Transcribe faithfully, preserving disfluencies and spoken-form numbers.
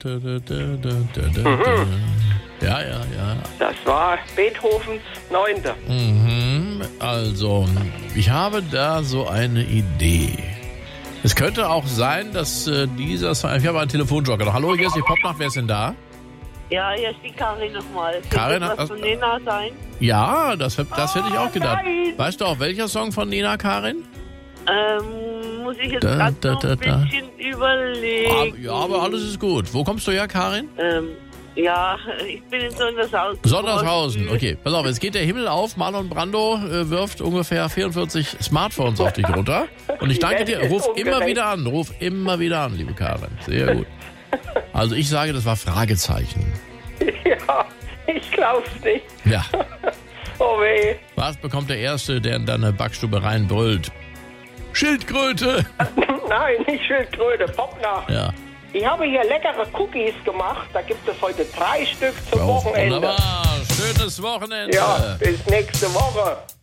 Da, da, da, da, da, mhm. Ja, ja, ja. Das war Beethovens Neunte. Mhm. Also, ich habe da so eine Idee. Es könnte auch sein, dass äh, dieser Song... Ich habe einen Telefonjoker. Hallo, hier ist die Popnacht. Wer ist denn da? Ja, hier ist die Karin nochmal. Karin, Könnte das von Nena sein? Ja, das, das hätte ich auch gedacht. nein. Weißt du auch, welcher Song von Nena, Karin? Ähm, muss ich jetzt Da, gerade da, noch da, ein da. bisschen überlegen. Ah, ja, aber alles ist gut. Wo kommst du her, Karin? Ähm, ja, ich bin in Sondershausen. Sondershausen, okay. Pass auf, jetzt geht der Himmel auf. Marlon Brando äh, wirft ungefähr vierundvierzig Smartphones auf dich runter. Und ich danke dir. Ruf immer wieder an. Ruf immer wieder an, liebe Karin. Sehr gut. Also ich sage, das war Fragezeichen. Ja, ich glaub's nicht. Ja. Oh weh. Was bekommt der Erste, der in deine Backstube reinbrüllt? Schildkröte! Nein, nicht Schildkröte, Popnacht. Ja. Ich habe hier leckere Cookies gemacht. Da gibt es heute drei Stück zum Oh, Wochenende. wunderbar. Schönes Wochenende. Ja, bis nächste Woche.